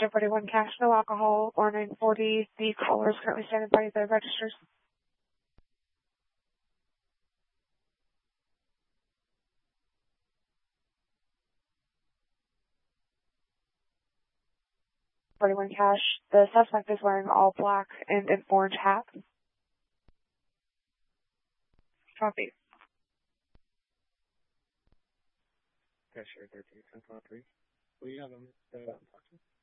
Register 41 cash, no alcohol, or 940. The caller is currently standing by the registers. $41 cash. The suspect is wearing all black and an orange hat. Copy. Cashier 13, 10, 3. Will you have him talk to?